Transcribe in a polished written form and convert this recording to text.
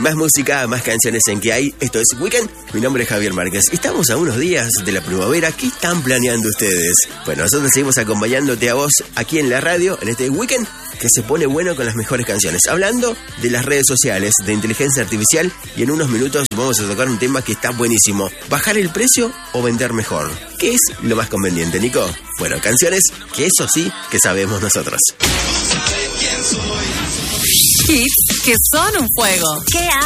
Más música, más canciones en que hay. Esto es Weekend. Mi nombre es Javier Márquez. Estamos a unos días de la primavera. ¿Qué están planeando ustedes? Bueno, nosotros seguimos acompañándote a vos aquí en la radio, en este Weekend, que se pone bueno con las mejores canciones. Hablando de las redes sociales, de inteligencia artificial, y en unos minutos vamos a tocar un tema que está buenísimo. ¿Bajar el precio o vender mejor? ¿Qué es lo más conveniente, Nico? Bueno, canciones que eso sí que sabemos nosotros. Hits que son un fuego.